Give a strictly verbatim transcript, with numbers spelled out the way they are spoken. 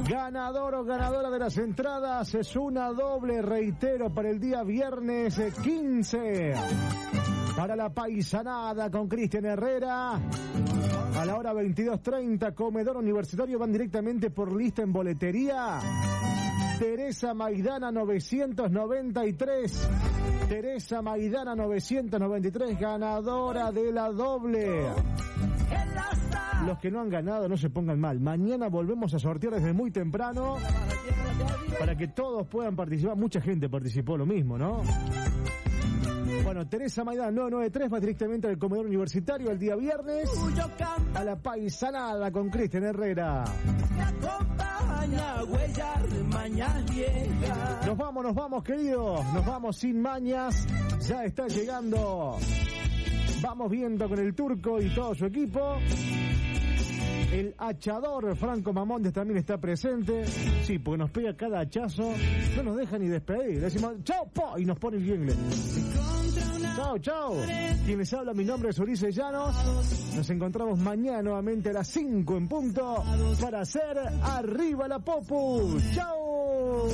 Ganador o ganadora de las entradas es una doble, reitero, para el día viernes quince. Para la paisanada con Cristian Herrera. A la hora veintidós treinta, Comedor Universitario, van directamente por lista en boletería. Teresa Maidana novecientos noventa y tres. Teresa Maidana novecientos noventa y tres, ganadora de la doble. Los que no han ganado no se pongan mal. Mañana volvemos a sortear desde muy temprano para que todos puedan participar. Mucha gente participó lo mismo, ¿no? Bueno, Teresa Maidana nueve nueve tres va directamente al Comedor Universitario el día viernes a la paisanada con Cristian Herrera. Nos vamos, nos vamos, queridos. Nos vamos sin mañas. Ya está llegando. Vamos viendo con el Turco y todo su equipo. El hachador Franco Mamondes también está presente. Sí, porque nos pega cada hachazo. No nos deja ni despedir. Le decimos chao, po, y nos pone el inglés. Chao, chao. Quien les habla, mi nombre es Ulises Llanos. Nos encontramos mañana nuevamente a las cinco en punto para hacer Arriba la Popu. Chao.